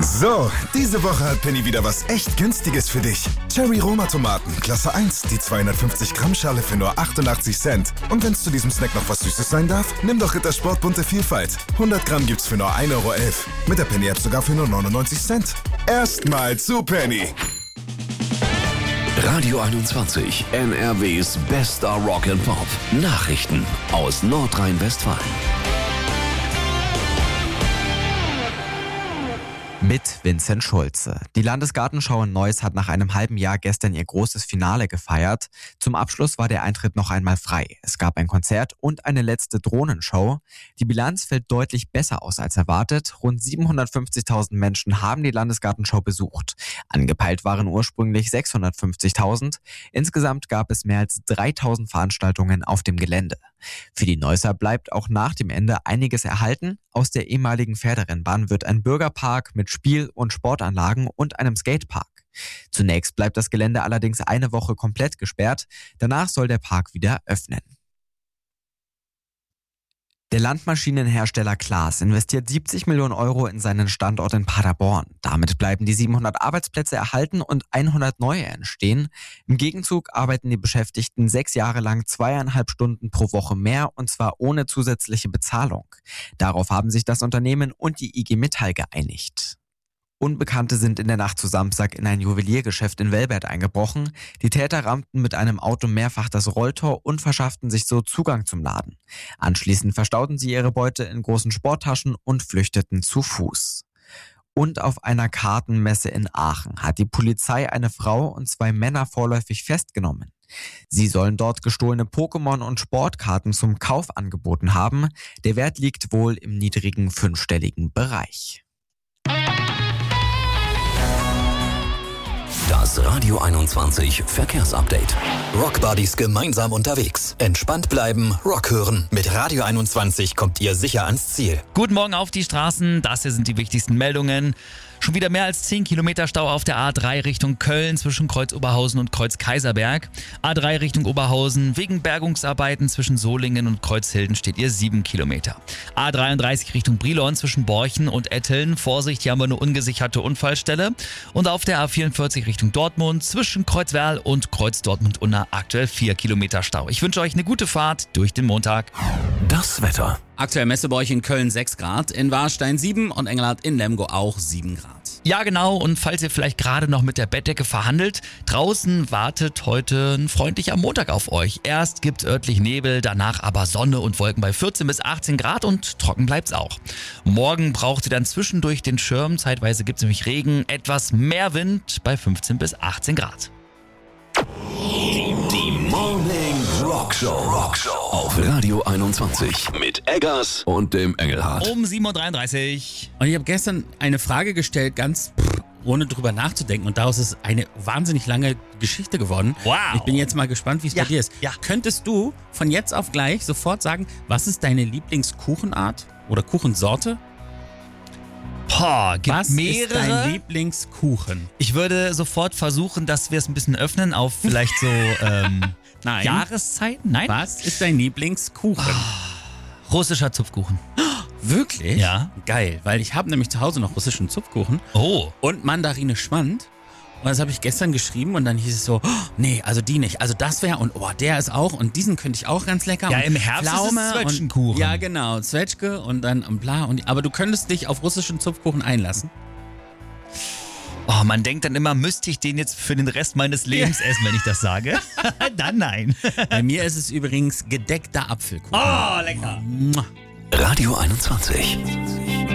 So, diese Woche hat Penny wieder was echt Günstiges für dich. Cherry Roma Tomaten, Klasse 1, die 250 Gramm Schale für nur 88 Cent. Und wenn es zu diesem Snack noch was Süßes sein darf, nimm doch Rittersport bunte Vielfalt. 100 Gramm gibt's für nur 1,11 Euro. Mit der Penny-App sogar für nur 99 Cent. Erstmal zu Penny. Radio 21, NRWs bester Rock and Pop. Nachrichten aus Nordrhein-Westfalen. Mit Vincent Schulze. Die Landesgartenschau in Neuss hat nach einem halben Jahr gestern ihr großes Finale gefeiert. Zum Abschluss war der Eintritt noch einmal frei. Es gab ein Konzert und eine letzte Drohnenshow. Die Bilanz fällt deutlich besser aus als erwartet. Rund 750.000 Menschen haben die Landesgartenschau besucht. Angepeilt waren ursprünglich 650.000. Insgesamt gab es mehr als 3.000 Veranstaltungen auf dem Gelände. Für die Neusser bleibt auch nach dem Ende einiges erhalten. Aus der ehemaligen Pferderennbahn wird ein Bürgerpark mit Spiel- und Sportanlagen und einem Skatepark. Zunächst bleibt das Gelände allerdings eine Woche komplett gesperrt. Danach soll der Park wieder öffnen. Der Landmaschinenhersteller Claas investiert 70 Millionen Euro in seinen Standort in Paderborn. Damit bleiben die 700 Arbeitsplätze erhalten und 100 neue entstehen. Im Gegenzug arbeiten die Beschäftigten 6 Jahre lang 2,5 Stunden pro Woche mehr, und zwar ohne zusätzliche Bezahlung. Darauf haben sich das Unternehmen und die IG Metall geeinigt. Unbekannte sind in der Nacht zu Samstag in ein Juweliergeschäft in Velbert eingebrochen. Die Täter rammten mit einem Auto mehrfach das Rolltor und verschafften sich so Zugang zum Laden. Anschließend verstauten sie ihre Beute in großen Sporttaschen und flüchteten zu Fuß. Und auf einer Kartenmesse in Aachen hat die Polizei eine Frau und 2 Männer vorläufig festgenommen. Sie sollen dort gestohlene Pokémon- und Sportkarten zum Kauf angeboten haben. Der Wert liegt wohl im niedrigen 5-stelligen Bereich. Das Radio 21 Verkehrsupdate. Rockbuddies gemeinsam unterwegs. Entspannt bleiben, Rock hören. Mit Radio 21 kommt ihr sicher ans Ziel. Guten Morgen auf die Straßen, das hier sind die wichtigsten Meldungen. Schon wieder mehr als 10 Kilometer Stau auf der A3 Richtung Köln zwischen Kreuz Oberhausen und Kreuz Kaiserberg. A3 Richtung Oberhausen, wegen Bergungsarbeiten zwischen Solingen und Kreuzhilden steht ihr 7 Kilometer. A33 Richtung Brilon zwischen Borchen und Etteln. Vorsicht, hier haben wir eine ungesicherte Unfallstelle. Und auf der A44 Richtung Dortmund zwischen Kreuzwerl und Kreuz Dortmund-Unna aktuell 4 Kilometer Stau. Ich wünsche euch eine gute Fahrt durch den Montag. Das Wetter. Aktuell Messe bei euch in Köln 6 Grad, in Warstein 7 und Engelhardt in Lemgo auch 7 Grad. Ja, genau. Und falls ihr vielleicht gerade noch mit der Bettdecke verhandelt, draußen wartet heute ein freundlicher Montag auf euch. Erst gibt's örtlich Nebel, danach aber Sonne und Wolken bei 14 bis 18 Grad und trocken bleibt's auch. Morgen braucht ihr dann zwischendurch den Schirm. Zeitweise gibt's nämlich Regen, etwas mehr Wind bei 15 bis 18 Grad. Die Morning Rockshow auf Radio 21 mit Eggers und dem Engelhardt. Um 7.33 Uhr. Und ich habe gestern eine Frage gestellt, ganz ohne drüber nachzudenken, und daraus ist eine wahnsinnig lange Geschichte geworden. Wow. Ich bin jetzt mal gespannt, wie es bei dir ist. Ja. Könntest du von jetzt auf gleich sofort sagen, was ist deine Lieblingskuchenart oder Kuchensorte? Gibt Was mehrere. ist dein Lieblingskuchen? Ich würde sofort versuchen, dass wir es ein bisschen öffnen auf vielleicht so Nein. Jahreszeiten. Nein? Was ist dein Lieblingskuchen? Russischer Zupfkuchen. Wirklich? Ja. Geil, weil ich habe nämlich zu Hause noch russischen Zupfkuchen Oh. und Mandarine Schmand. Und das habe ich gestern geschrieben und dann hieß es so, oh, nee, also die nicht. Also das wäre, und oh, der ist auch, und diesen könnte ich auch ganz lecker. Ja, und im Herbst ist es Pflaume Zwetschgenkuchen. Und, ja, genau, Zwetschge und dann bla. Aber du könntest dich auf russischen Zupfkuchen einlassen. Oh, man denkt dann immer, müsste ich den jetzt für den Rest meines Lebens essen, wenn ich das sage? Dann nein. Bei mir ist es übrigens gedeckter Apfelkuchen. Oh, lecker. Mua. Radio 21.